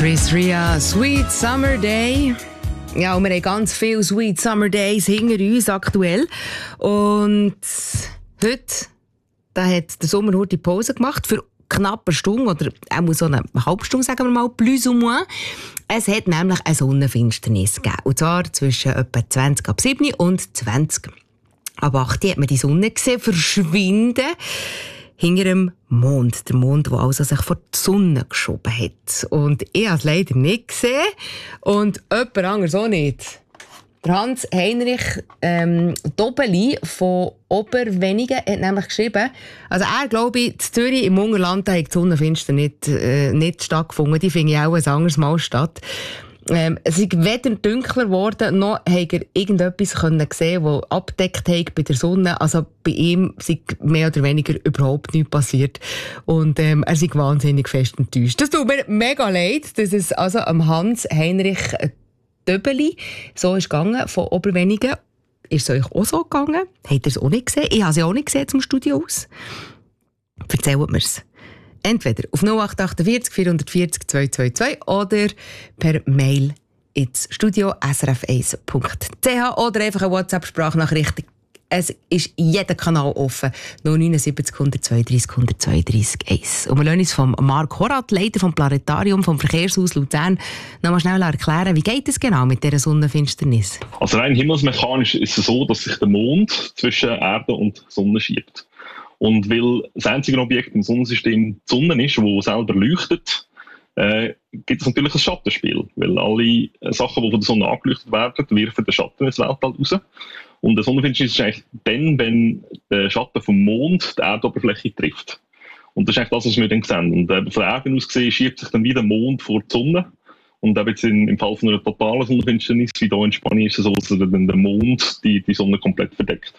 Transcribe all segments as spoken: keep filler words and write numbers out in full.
Chris Ria, Sweet Summer Day. Ja, und wir haben ganz viele Sweet Summer Days hinter uns aktuell. Und heute, da hat der Sommer heute Pause gemacht für knapp eine Stunde, oder auch so eine halbe Stunde, sagen wir mal, plus ou moins. Es hat nämlich eine Sonnenfinsternis gegeben. Und zwar zwischen etwa zwanzig ab sieben und zwanzig ab acht hat man die Sonne gesehen verschwinden hinter dem Mond. Der Mond, der also sich vor die Sonne geschoben hat. Und ich habe es leider nicht gesehen. Und jemand anderes auch nicht. Der Hans-Heinrich ähm, Dobeli von Oberwenigen hat nämlich geschrieben, also er glaube ich, in Zürich im Ungerland hat die Sonnenfinster nicht, äh, nicht stattgefunden. Die finde ich auch ein anderes Mal statt. Ähm, es ist weder dunkler geworden, noch hat er irgendetwas können sehen, das abdeckt hat bei der Sonne. Also bei ihm ist mehr oder weniger überhaupt nichts passiert. Und ähm, er ist wahnsinnig fest enttäuscht. Das tut mir mega leid, dass es also am Hans-Heinrich Dobeli so ist gegangen, von Oberwenigen. Ist es euch auch so gegangen? Habt ihr es auch nicht gesehen? Ich habe es auch nicht gesehen zum Studio aus. Erzählt mir es. Entweder auf null acht acht vier vier vier null zwei zwei zwei oder per Mail ins Studio s r f eins punkt c h oder einfach eine WhatsApp-Sprachnachricht. Es ist jeder Kanal offen. null neun sieben null zwei drei null zwei drei eins. Und wir lassen uns von Marc Horat, Leiter vom Planetarium vom Verkehrshaus Luzern, noch mal schnell erklären, wie geht es genau mit dieser Sonnenfinsternis? Also rein himmelsmechanisch ist es so, dass sich der Mond zwischen Erde und Sonne schiebt. Und weil das einzige Objekt im Sonnensystem die Sonne ist, das selber leuchtet, äh, gibt es natürlich ein Schattenspiel. Weil alle Sachen, die von der Sonne angeleuchtet werden, werfen den Schatten ins Weltall raus. Und der Sonnenfinsternis ist eigentlich dann, wenn der Schatten vom Mond die Erdoberfläche trifft. Und das ist eigentlich das, was wir dann sehen. Und äh, von der Erde aus gesehen schiebt sich dann wieder der Mond vor die Sonne. Und eben jetzt in, im Fall von einer totalen Sonnenfinsternis, wie hier in Spanien, ist es so, dass dann der Mond die, die Sonne komplett verdeckt.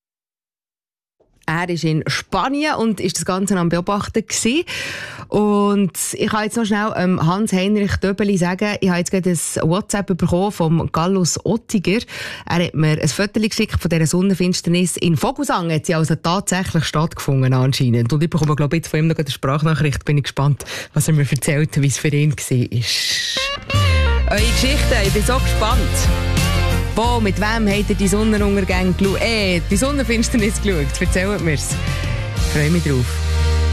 Er ist in Spanien und ist das Ganze am Beobachten gewesen. Und ich kann jetzt noch schnell ähm, Hans-Heinrich Dobeli sagen, ich habe jetzt gerade ein WhatsApp bekommen vom Gallus Ottiger. Er hat mir ein Foto geschickt von dieser Sonnenfinsternis. In Vogelsang hat sie also tatsächlich stattgefunden anscheinend. Und ich bekomme, glaube ich, jetzt von ihm noch eine Sprachnachricht. Bin ich gespannt, was er mir erzählt, wie es für ihn war. Eure Geschichte, ich bin so gespannt. Wo, mit wem habt ihr die Sonnenuntergänge geschaut? Äh, die Sonnenfinsternis geschaut? Erzählt mir's. Ich freue mich drauf.